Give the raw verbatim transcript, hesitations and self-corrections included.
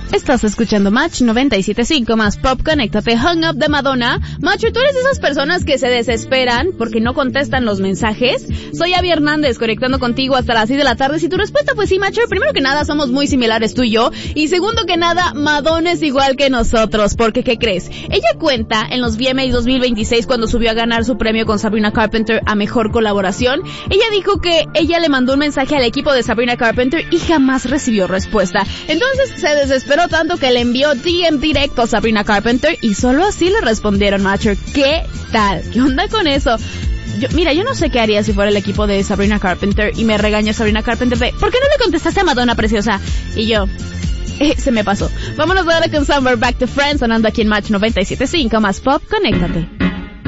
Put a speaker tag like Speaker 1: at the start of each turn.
Speaker 1: Estás escuchando Match noventa y siete punto cinco más Pop, conéctate. Hung Up de Madonna. Macho, ¿tú eres de esas personas que se desesperan porque no contestan los mensajes? Soy Abby Hernández, conectando contigo hasta las seis de la tarde. Si tu respuesta pues sí, macho, primero que nada somos muy similares tú y yo. Y segundo que nada, Madonna es igual que nosotros. Porque, ¿qué crees? Ella cuenta en los V M As dos mil veintiséis, cuando subió a ganar su premio con Sabrina Carpenter a Mejor Colaboración, ella dijo que ella le mandó un mensaje al equipo de Sabrina Carpenter y jamás recibió respuesta. Entonces se desesperó tanto que le envió D M directo a Sabrina Carpenter y solo así le respondieron, macho. ¿Qué tal? ¿Qué onda con eso? Yo, mira, yo no sé qué haría si fuera el equipo de Sabrina Carpenter y me regaña Sabrina Carpenter de, ¿por qué no le contestaste a Madonna, preciosa? Y yo, eh, se me pasó. Vámonos ahora con Summer Back to Friends, sonando aquí en Match noventa y siete punto cinco más Pop, conéctate.